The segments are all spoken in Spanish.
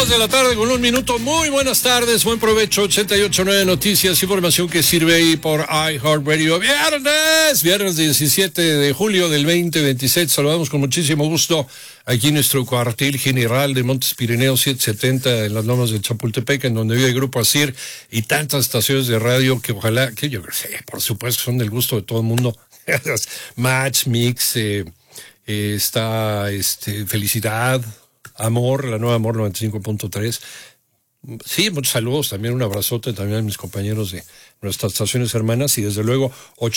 de la tarde con 1 minuto. Muy buenas tardes, buen provecho. 88.9 Noticias, información que sirve ahí por iHeartRadio. Viernes 17 de julio del 2026. Saludamos con muchísimo gusto aquí en nuestro cuartel general de Montes Pirineos 770 en las lomas de Chapultepec, en donde vive el Grupo ASIR y tantas estaciones de radio que ojalá, que yo sé, por supuesto son del gusto de todo el mundo. Match, Mix, está Felicidad, Amor, la nueva Amor 95.3. Sí, muchos saludos, también un abrazote también a mis compañeros de nuestras estaciones hermanas y desde luego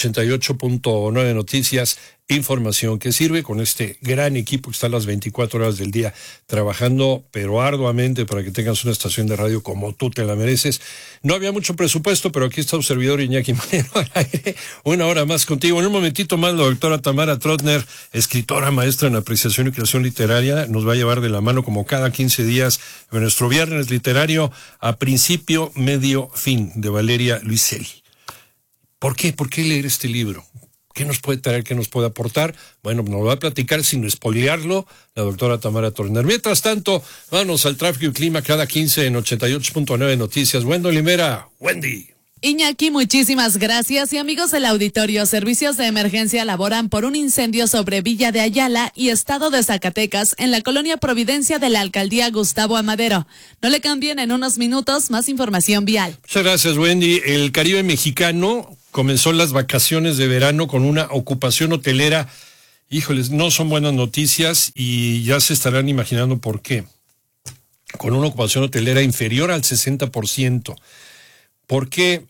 88.9 Noticias, información que sirve con este gran equipo que está a las 24 horas del día trabajando, pero arduamente para que tengas una estación de radio como tú te la mereces. No había mucho presupuesto, pero aquí está tu servidor Iñaki Manero al aire, una hora más contigo. En un momentito más la doctora Tamara Trotner, escritora, maestra en apreciación y creación literaria, nos va a llevar de la mano como cada 15 días en nuestro viernes literario a principio, medio, fin de Valeria Luiselli. ¿Por qué? ¿Por qué leer este libro? ¿Qué nos puede traer? ¿Qué nos puede aportar? Bueno, nos va a platicar sin espoliarlo la doctora Tamara Trotner. Mientras tanto, vamos al tráfico y clima cada 15 en 88.9 Noticias. Wendy Limera, Wendy. Iñaki, muchísimas gracias. Y amigos del auditorio, servicios de emergencia laboran por un incendio sobre Villa de Ayala y Estado de Zacatecas en la colonia Providencia de la alcaldía Gustavo Amadero. No le cambien, en unos minutos más información vial. Muchas gracias, Wendy. El Caribe mexicano comenzó las vacaciones de verano con una ocupación hotelera. Híjoles, no son buenas noticias y ya se estarán imaginando por qué. Con una ocupación hotelera inferior al 60%. Porque,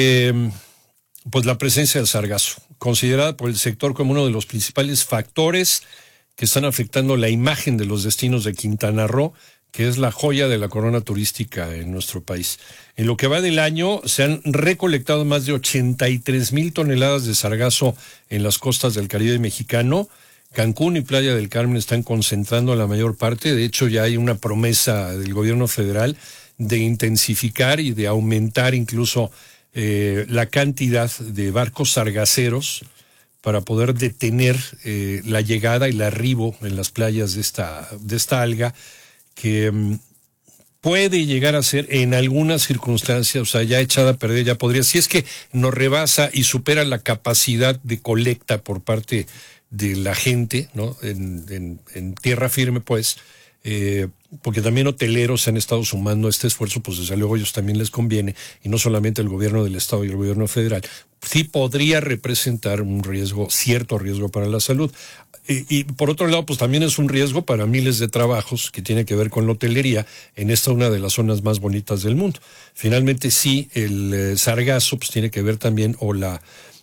pues la presencia del sargazo, considerada por el sector como uno de los principales factores que están afectando la imagen de los destinos de Quintana Roo, que es la joya de la corona turística en nuestro país. En lo que va del año, se han recolectado más de 83,000 toneladas de sargazo en las costas del Caribe mexicano. Cancún y Playa del Carmen están concentrando la mayor parte. De hecho, ya hay una promesa del gobierno federal de intensificar y de aumentar incluso la cantidad de barcos sargaceros para poder detener la llegada y el arribo en las playas de esta alga que puede llegar a ser en algunas circunstancias, o sea, ya echada a perder, ya podría, si es que nos rebasa y supera la capacidad de colecta por parte de la gente, ¿no? En tierra firme, pues, porque también hoteleros se han estado sumando a este esfuerzo, pues desde luego a ellos también les conviene, y no solamente el gobierno del estado y el gobierno federal. Sí podría representar un riesgo, cierto riesgo para la salud. Y por otro lado, pues también es un riesgo para miles de trabajos que tiene que ver con la hotelería en esta una de las zonas más bonitas del mundo. Finalmente sí, el sargazo pues tiene que ver también, o la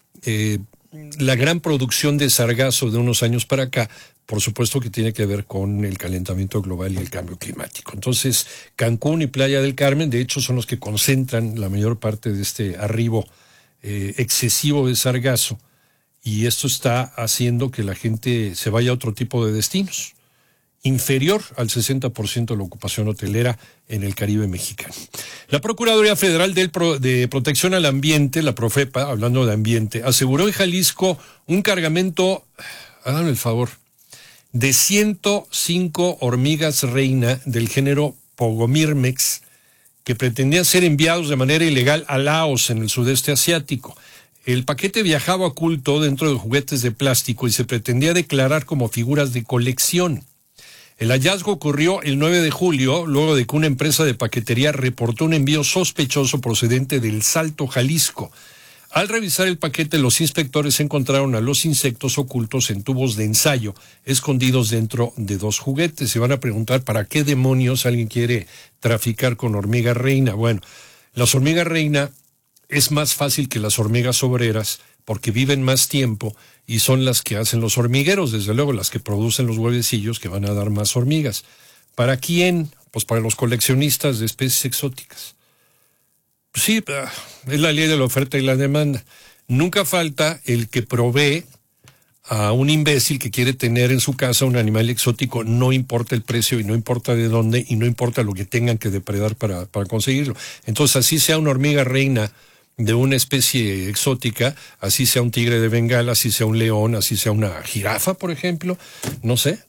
gran producción de sargazo de unos años para acá, por supuesto que tiene que ver con el calentamiento global y el cambio climático. Entonces, Cancún y Playa del Carmen, de hecho, son los que concentran la mayor parte de este arribo excesivo de sargazo, y esto está haciendo que la gente se vaya a otro tipo de destinos, inferior al 60% de la ocupación hotelera en el Caribe mexicano. La Procuraduría Federal de Protección al Ambiente, la Profepa, hablando de ambiente, aseguró en Jalisco un cargamento, háganme el favor, de 105 hormigas reina del género Pogomyrmex, que pretendían ser enviados de manera ilegal a Laos, en el sudeste asiático. El paquete viajaba oculto dentro de juguetes de plástico y se pretendía declarar como figuras de colección. El hallazgo ocurrió el 9 de julio, luego de que una empresa de paquetería reportó un envío sospechoso procedente del Salto, Jalisco. Al revisar el paquete, los inspectores encontraron a los insectos ocultos en tubos de ensayo, escondidos dentro de 2 juguetes. Se van a preguntar, ¿para qué demonios alguien quiere traficar con hormiga reina? Bueno, las hormigas reina es más fácil que las hormigas obreras porque viven más tiempo y son las que hacen los hormigueros, desde luego las que producen los huevecillos que van a dar más hormigas. ¿Para quién? Pues para los coleccionistas de especies exóticas. Sí, es la ley de la oferta y la demanda. Nunca falta el que provee a un imbécil que quiere tener en su casa un animal exótico, no importa el precio y no importa de dónde y no importa lo que tengan que depredar para conseguirlo. Entonces, así sea una hormiga reina de una especie exótica, así sea un tigre de Bengala, así sea un león, así sea una jirafa, por ejemplo, no sé,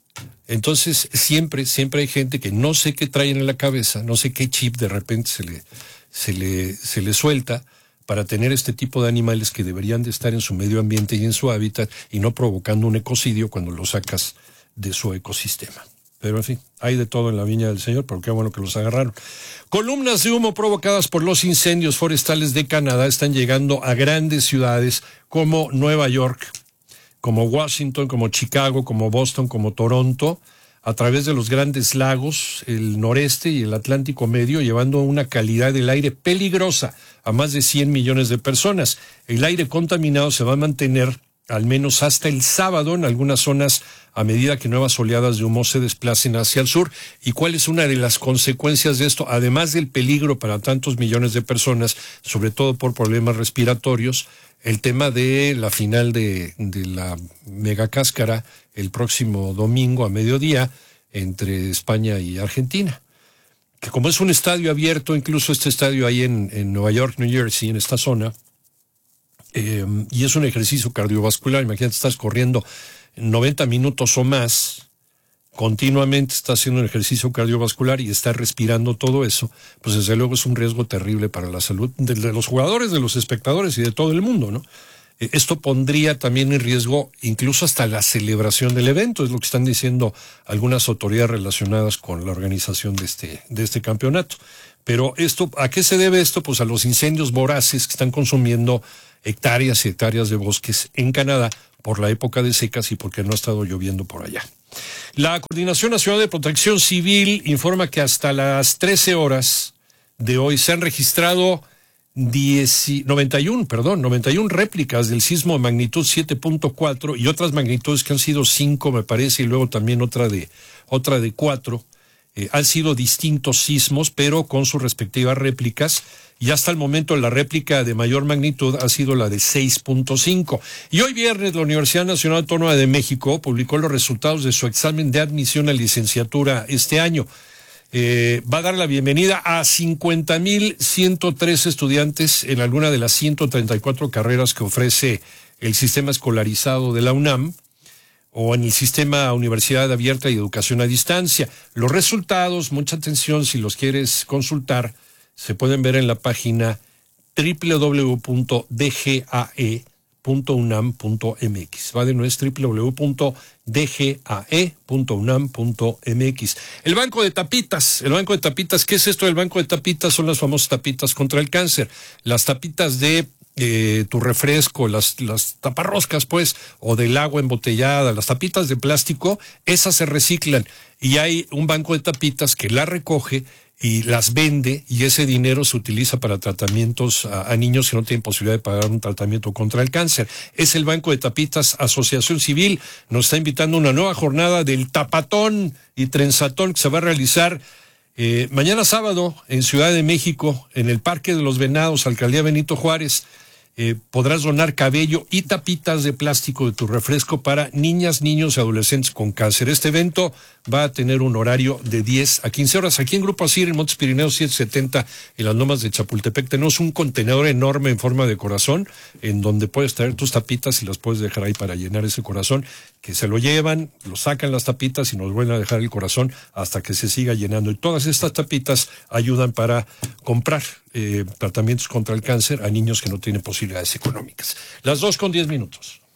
Entonces, siempre hay gente que no sé qué traen en la cabeza, no sé qué chip de repente se le suelta para tener este tipo de animales que deberían de estar en su medio ambiente y en su hábitat y no provocando un ecocidio cuando lo sacas de su ecosistema. Pero en fin, hay de todo en la viña del Señor, pero qué bueno que los agarraron. Columnas de humo provocadas por los incendios forestales de Canadá están llegando a grandes ciudades como Nueva York, como Washington, como Chicago, como Boston, como Toronto, a través de los grandes lagos, el noreste y el Atlántico Medio, llevando una calidad del aire peligrosa a más de 100 millones de personas. El aire contaminado se va a mantener al menos hasta el sábado en algunas zonas a medida que nuevas oleadas de humo se desplacen hacia el sur. ¿Y cuál es una de las consecuencias de esto? Además del peligro para tantos millones de personas, sobre todo por problemas respiratorios, el tema de la final de la megacáscara el próximo domingo a mediodía entre España y Argentina. Que como es un estadio abierto, incluso este estadio ahí en Nueva York, New Jersey, en esta zona, y es un ejercicio cardiovascular, imagínate, estás corriendo 90 minutos o más, continuamente estás haciendo un ejercicio cardiovascular y estás respirando todo eso, pues desde luego es un riesgo terrible para la salud de los jugadores, de los espectadores y de todo el mundo, ¿no? Esto pondría también en riesgo incluso hasta la celebración del evento, es lo que están diciendo algunas autoridades relacionadas con la organización de este campeonato. Pero esto, ¿a qué se debe esto? Pues a los incendios voraces que están consumiendo hectáreas y hectáreas de bosques en Canadá por la época de secas y porque no ha estado lloviendo por allá. La Coordinación Nacional de Protección Civil informa que hasta las 13 horas de hoy se han registrado 91 réplicas del sismo de magnitud 7.4 y otras magnitudes que han sido 5, me parece, y luego también otra de 4. Han sido distintos sismos, pero con sus respectivas réplicas, y hasta el momento la réplica de mayor magnitud ha sido la de 6.5. Y hoy viernes la Universidad Nacional Autónoma de México publicó los resultados de su examen de admisión a licenciatura este año. Va a dar la bienvenida a 50,103 estudiantes en alguna de las 134 carreras que ofrece el sistema escolarizado de la UNAM, o en el sistema Universidad Abierta y Educación a Distancia. Los resultados, mucha atención, si los quieres consultar, se pueden ver en la página www.dgae.unam.mx. Va de nuevo, es www.dgae.unam.mx. El Banco de Tapitas, ¿qué es esto del Banco de Tapitas? Son las famosas tapitas contra el cáncer. Las tapitas de tu refresco, las taparroscas, pues, o del agua embotellada, las tapitas de plástico, esas se reciclan y hay un banco de tapitas que las recoge y las vende, y ese dinero se utiliza para tratamientos a niños que no tienen posibilidad de pagar un tratamiento contra el cáncer. Es el Banco de Tapitas Asociación Civil, nos está invitando a una nueva jornada del tapatón y trenzatón que se va a realizar mañana sábado en Ciudad de México, en el Parque de los Venados, Alcaldía Benito Juárez. Podrás donar cabello y tapitas de plástico de tu refresco para niñas, niños y adolescentes con cáncer. Este evento va a tener un horario de 10 a 15 horas. Aquí en Grupo Asir, en Montes Pirineos 770, en las lomas de Chapultepec, tenemos un contenedor enorme en forma de corazón, en donde puedes traer tus tapitas y las puedes dejar ahí para llenar ese corazón, que se lo llevan, lo sacan las tapitas y nos vuelven a dejar el corazón hasta que se siga llenando. Y todas estas tapitas ayudan para comprar tratamientos contra el cáncer a niños que no tienen posibilidades económicas. Las 2:10.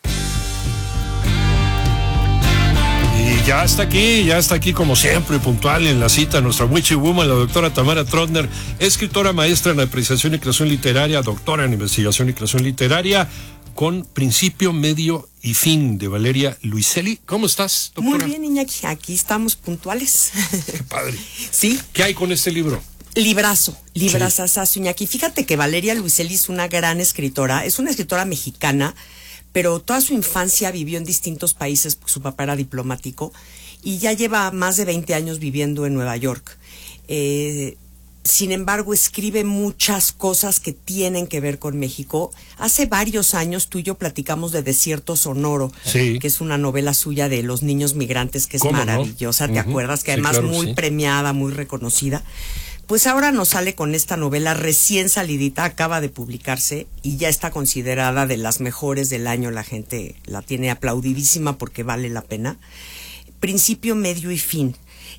Y ya está aquí como siempre, puntual en la cita, nuestra witchy woman, la doctora Tamara Trotner, escritora, maestra en apreciación y creación literaria, doctora en investigación y creación literaria, con Principio, Medio y Fin, de Valeria Luiselli. ¿Cómo estás, doctora? Muy bien, Iñaki, aquí estamos puntuales. Qué padre. Sí. ¿Qué hay con este libro? Librazazazo, Iñaki. Fíjate que Valeria Luiselli es una gran escritora, es una escritora mexicana, pero toda su infancia vivió en distintos países, porque su papá era diplomático, y ya lleva más de 20 años viviendo en Nueva York. Sin embargo, escribe muchas cosas que tienen que ver con México. Hace varios años tú y yo platicamos de Desierto Sonoro, sí, que es una novela suya de los niños migrantes, que es maravillosa, ¿no? ¿Te acuerdas? Que además muy premiada, muy reconocida. Pues ahora nos sale con esta novela recién salidita, acaba de publicarse y ya está considerada de las mejores del año. La gente la tiene aplaudidísima porque vale la pena. principio, medio y fin.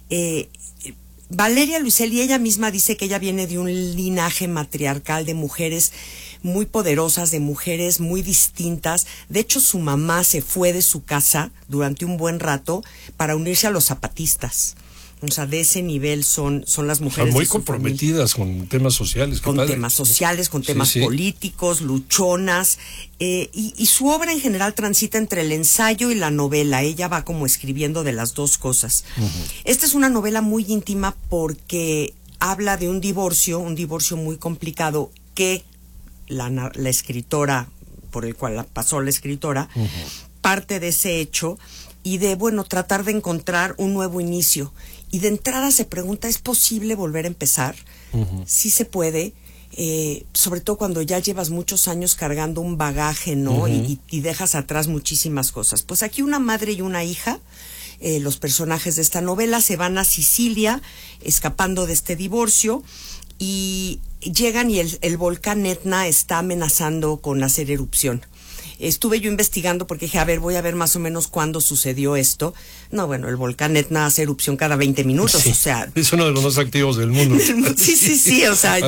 Valeria Luiselli, ella misma dice que ella viene de un linaje matriarcal de mujeres muy poderosas, de mujeres muy distintas. De hecho, su mamá se fue de su casa durante un buen rato para unirse a los zapatistas. O sea, de ese nivel son las mujeres. O sea, muy comprometidas con temas sociales. Con temas sociales, con temas políticos, luchonas. Y su obra en general transita entre el ensayo y la novela. Ella va como escribiendo de las dos cosas. Esta es una novela muy íntima porque habla de un divorcio muy complicado que la escritora, por el cual pasó la escritora, parte de ese hecho y de, tratar de encontrar un nuevo inicio. Y de entrada se pregunta, ¿es posible volver a empezar? Sí se puede, sobre todo cuando ya llevas muchos años cargando un bagaje, ¿no? Y dejas atrás muchísimas cosas. Pues aquí una madre y una hija, los personajes de esta novela, se van a Sicilia escapando de este divorcio y llegan y el volcán Etna está amenazando con hacer erupción. Estuve yo investigando porque dije, voy a ver más o menos cuándo sucedió esto. No, el volcán Etna hace erupción cada 20 minutos, sí, o sea... Es uno de los más activos del mundo. Sí, o sea,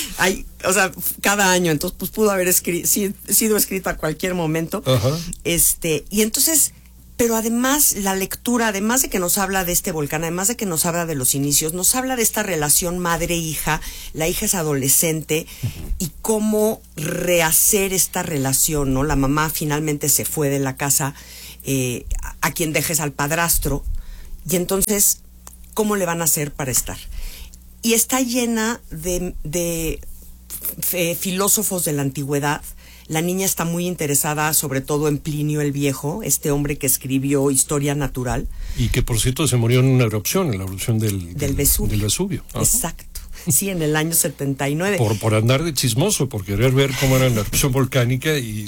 cada año, entonces pues pudo haber sido escrito a cualquier momento. Y entonces... Pero además, la lectura, además de que nos habla de este volcán, además de que nos habla de los inicios, nos habla de esta relación madre-hija, la hija es adolescente, y cómo rehacer esta relación, ¿no? La mamá finalmente se fue de la casa, a quien dejes al padrastro, y entonces, ¿cómo le van a hacer para estar? Y está llena de filósofos de la antigüedad. La niña está muy interesada sobre todo en Plinio el Viejo, este hombre que escribió Historia Natural. Y que por cierto se murió en la erupción del Vesubio. Del Vesubio. Exacto. Sí, en el año 79. Por andar de chismoso, por querer ver cómo era la erupción volcánica y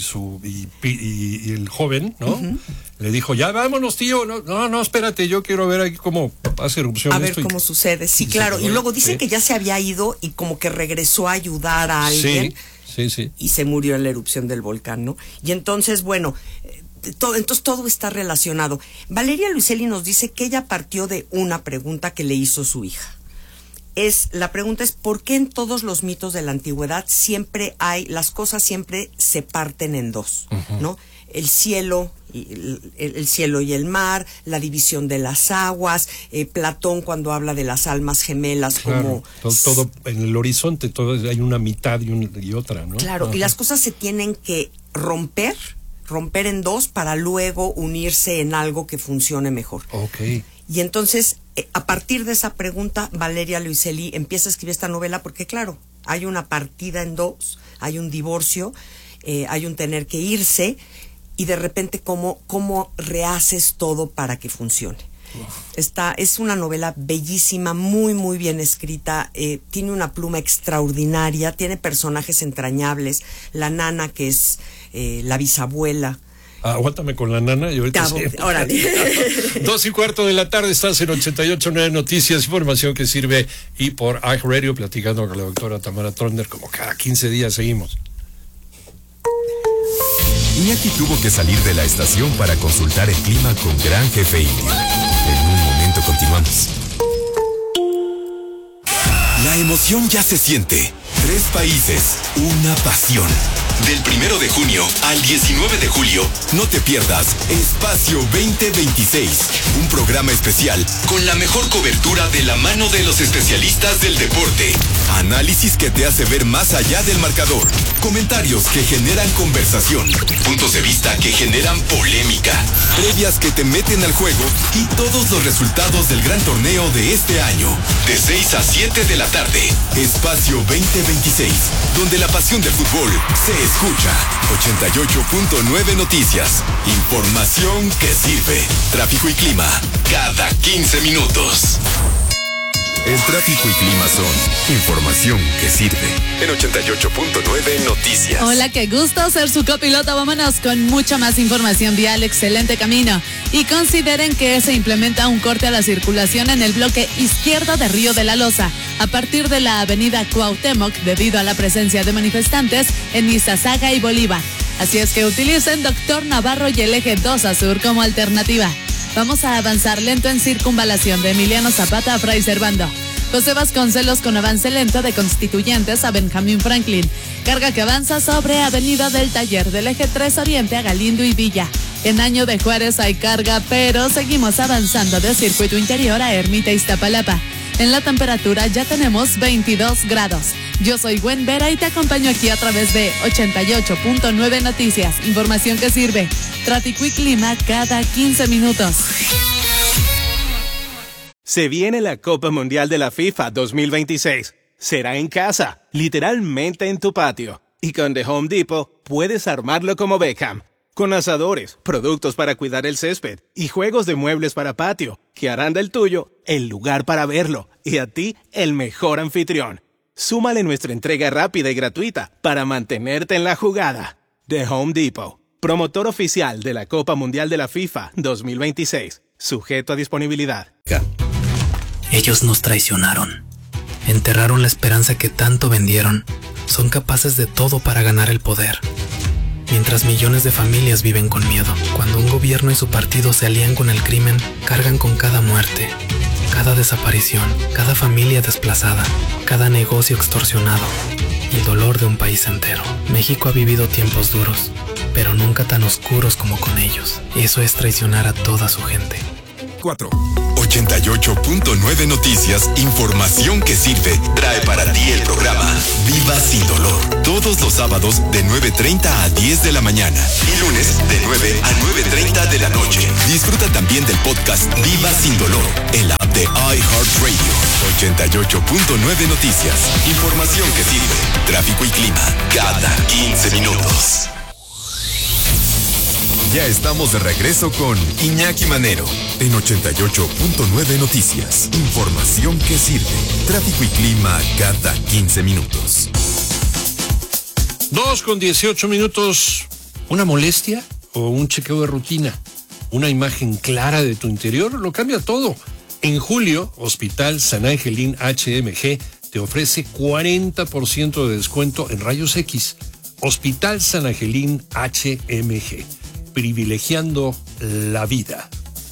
el joven, ¿no? Le dijo, ya vámonos, tío. No, espérate, yo quiero ver aquí cómo hace erupción. A ver cómo sucede. Sí, claro. Y luego dicen que ya se había ido y como que regresó a ayudar a alguien. Sí. Y se murió en la erupción del volcán, ¿no? Y entonces, todo está relacionado. Valeria Luiselli nos dice que ella partió de una pregunta que le hizo su hija. La pregunta es, ¿por qué en todos los mitos de la antigüedad las cosas siempre se parten en dos, ¿no? El cielo y el mar, la división de las aguas, Platón cuando habla de las almas gemelas, claro, como... Todo en el horizonte, hay una mitad y otra, ¿no? Claro, y las cosas se tienen que romper en dos para luego unirse en algo que funcione mejor. Okay. Y entonces, a partir de esa pregunta, Valeria Luiselli empieza a escribir esta novela porque, claro, hay una partida en dos, hay un divorcio, hay un tener que irse, y de repente cómo rehaces todo para que funcione. Es una novela bellísima, muy, muy bien escrita, tiene una pluma extraordinaria, tiene personajes entrañables, la nana que es la bisabuela. Aguántame con la nana y ahorita órale. 2:15 de la tarde, estás en 88.9 Noticias, información que sirve, y por iHeartRadio, platicando con la doctora Tamara Trotner, como cada 15 días seguimos. Iñaki tuvo que salir de la estación para consultar el clima con Gran Jefe Indio. En un momento continuamos. La emoción ya se siente. 3 países, una pasión. Del 1 de junio al 19 de julio, no te pierdas Espacio 2026, un programa especial con la mejor cobertura de la mano de los especialistas del deporte. Análisis que te hace ver más allá del marcador. Comentarios que generan conversación. Puntos de vista que generan polémica. Previas que te meten al juego y todos los resultados del gran torneo de este año. De 6 a 7 de la tarde. Espacio 2026, donde la pasión del fútbol se escucha. 88.9 Noticias. Información que sirve. Tráfico y clima cada 15 minutos. El tráfico y clima son información que sirve. En 88.9 Noticias. Hola, qué gusto ser su copiloto. Vámonos con mucha más información vial. Excelente camino. Y consideren que se implementa un corte a la circulación en el bloque izquierdo de Río de la Loza, a partir de la avenida Cuauhtémoc, debido a la presencia de manifestantes en Iztazaga y Bolívar. Así es que utilicen Doctor Navarro y el eje 2 a sur como alternativa. Vamos a avanzar lento en circunvalación de Emiliano Zapata a Fray Servando. José Vasconcelos con avance lento de Constituyentes a Benjamín Franklin. Carga que avanza sobre Avenida del Taller del Eje 3 Oriente a Galindo y Villa. En Año de Juárez hay carga, pero seguimos avanzando de Circuito Interior a Ermita Iztapalapa. En la temperatura ya tenemos 22 grados. Yo soy Gwen Vera y te acompaño aquí a través de 88.9 Noticias. Información que sirve. Tráfico y clima cada 15 minutos. Se viene la Copa Mundial de la FIFA 2026. Será en casa, literalmente en tu patio. Y con The Home Depot puedes armarlo como Beckham. Con asadores, productos para cuidar el césped y juegos de muebles para patio, que harán del tuyo el lugar para verlo y a ti el mejor anfitrión. Súmale nuestra entrega rápida y gratuita para mantenerte en la jugada. The Home Depot, promotor oficial de la Copa Mundial de la FIFA 2026. Sujeto a disponibilidad. Ellos nos traicionaron. Enterraron la esperanza que tanto vendieron. Son capaces de todo para ganar el poder. Mientras millones de familias viven con miedo. Cuando un gobierno y su partido se alían con el crimen, cargan con cada muerte, cada desaparición, cada familia desplazada, cada negocio extorsionado y el dolor de un país entero. México ha vivido tiempos duros, pero nunca tan oscuros como con ellos. Eso es traicionar a toda su gente. 88.9 Noticias, información que sirve, trae para ti el programa Viva Sin Dolor. Todos los sábados de 9:30 a 10 de la mañana y lunes de 9 a 9:30 de la noche. Disfruta también del podcast Viva Sin Dolor en la app de iHeartRadio. 88.9 Noticias, información que sirve, tráfico y clima cada 15 minutos. Ya estamos de regreso con Iñaki Manero en 88.9 Noticias. Información que sirve. Tráfico y clima cada 15 minutos. 2:18. ¿Una molestia o un chequeo de rutina? ¿Una imagen clara de tu interior? Lo cambia todo. En julio, Hospital San Angelín HMG te ofrece 40% de descuento en rayos X. Hospital San Angelín HMG. Privilegiando la vida.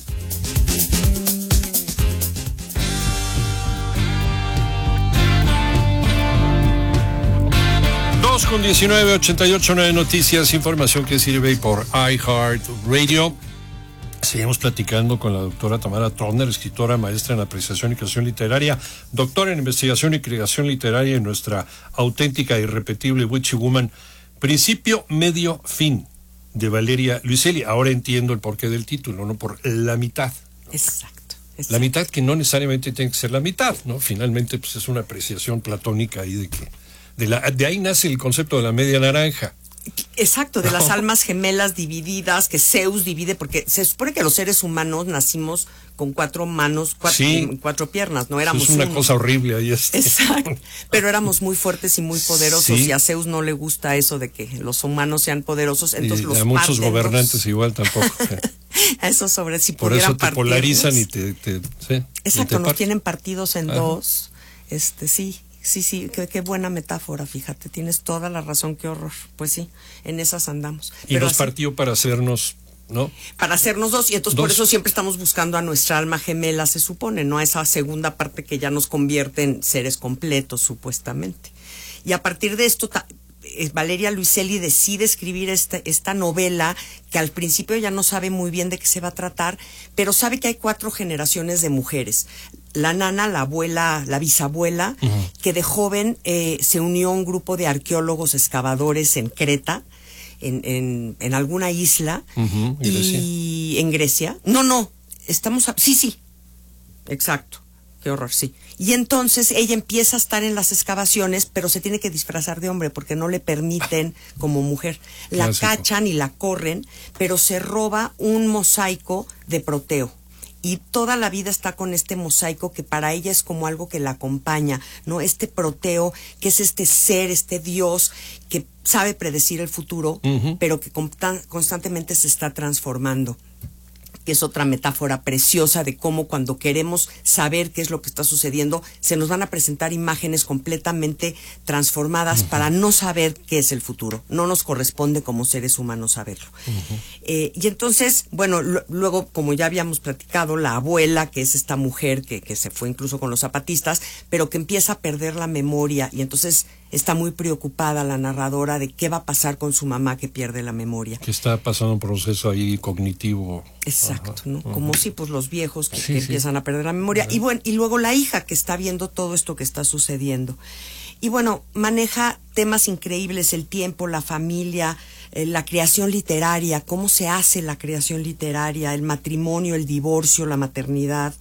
Con 19, 88.9 Noticias, información que sirve por iHeartRadio. Seguimos platicando con la doctora Tamara Trotner, escritora, maestra en apreciación y creación literaria, doctora en investigación y creación literaria en nuestra auténtica e irrepetible Witchy Woman, Principio, Medio, Fin, de Valeria Luiselli. Ahora entiendo el porqué del título, ¿no? Por la mitad, ¿no? Exacto. La mitad que no necesariamente tiene que ser la mitad, ¿no? Finalmente, pues es una apreciación platónica ahí de que de ahí nace el concepto de la media naranja. Exacto, de las almas gemelas divididas, que Zeus divide, porque se supone que los seres humanos nacimos con 4 manos, 4 piernas, no éramos es una uno. cosa horrible ahí. Exacto, pero éramos muy fuertes y muy poderosos, sí. Y a Zeus no le gusta eso de que los humanos sean poderosos, entonces los a muchos parten, gobernantes igual tampoco. A eso sobre si por pudieran eso te polarizan y te Exacto, nos parten. tienen partidos en dos. Sí, qué buena metáfora, fíjate, tienes toda la razón, qué horror. Pues sí, en esas andamos. Y nos partió para hacernos, ¿no? Para hacernos dos, y entonces por eso siempre estamos buscando a nuestra alma gemela, se supone, ¿no? A esa segunda parte que ya nos convierte en seres completos, supuestamente. Y a partir de esto, Valeria Luiselli decide escribir esta novela que al principio ya no sabe muy bien de qué se va a tratar, pero sabe que hay 4 generaciones de mujeres. La nana, la abuela, la bisabuela, que de joven se unió a un grupo de arqueólogos excavadores en Creta, en alguna isla. Y en Grecia. No, sí, exacto. Qué horror, sí. Y entonces ella empieza a estar en las excavaciones, pero se tiene que disfrazar de hombre porque no le permiten como mujer. La cachan y la corren, pero se roba un mosaico de Proteo. Y toda la vida está con este mosaico que para ella es como algo que la acompaña, ¿no? Este Proteo, que es este ser, este Dios que sabe predecir el futuro, pero que constantemente se está transformando. que es otra metáfora preciosa de cómo cuando queremos saber qué es lo que está sucediendo, se nos van a presentar imágenes completamente transformadas para no saber qué es el futuro. No nos corresponde como seres humanos saberlo. Y entonces, bueno, luego, como ya habíamos platicado, la abuela, que es esta mujer que se fue incluso con los zapatistas, pero que empieza a perder la memoria, y entonces está muy preocupada la narradora de qué va a pasar con su mamá que pierde la memoria. Que está pasando un proceso ahí cognitivo. Exacto, ¿no? Como si pues los viejos que empiezan a perder la memoria. Y bueno, y luego la hija que está viendo todo esto que está sucediendo. Y bueno, maneja temas increíbles, el tiempo, la familia, la creación literaria, cómo se hace la creación literaria, el matrimonio, el divorcio, la maternidad,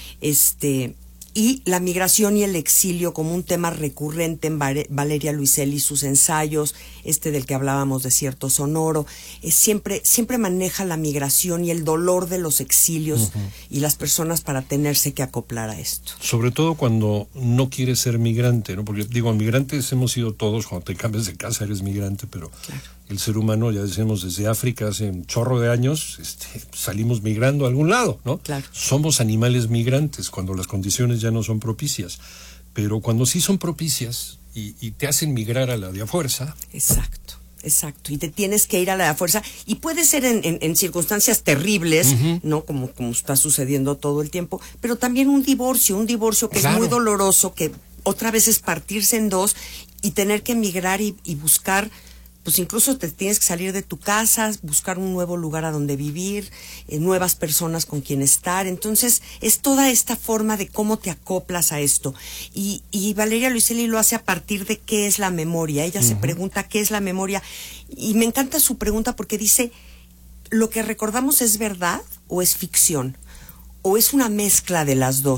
y la migración y el exilio como un tema recurrente en Valeria Luiselli, sus ensayos, del que hablábamos, Desierto Sonoro, siempre maneja la migración y el dolor de los exilios y las personas para tenerse que acoplar a esto. Sobre todo cuando no quieres ser migrante, ¿no? Porque digo, migrantes hemos sido todos, cuando te cambias de casa eres migrante, pero claro, el ser humano, ya decimos, desde África hace un chorro de años, salimos migrando a algún lado, ¿no? Claro. Somos animales migrantes cuando las condiciones ya no son propicias, pero cuando sí son propicias y te hacen migrar a la de a fuerza. Exacto. Exacto, y te tienes que ir a la de a fuerza, y puede ser en circunstancias terribles, ¿no? Como está sucediendo todo el tiempo, pero también un divorcio que claro, es muy doloroso, que otra vez es partirse en dos y tener que emigrar y buscar, pues incluso te tienes que salir de tu casa, buscar un nuevo lugar a donde vivir, nuevas personas con quien estar. Entonces, es toda esta forma de cómo te acoplas a esto. Y Valeria Luiselli lo hace a partir de qué es la memoria. Ella se pregunta qué es la memoria. Y me encanta su pregunta porque dice, ¿lo que recordamos es verdad o es ficción? ¿O es una mezcla de las dos?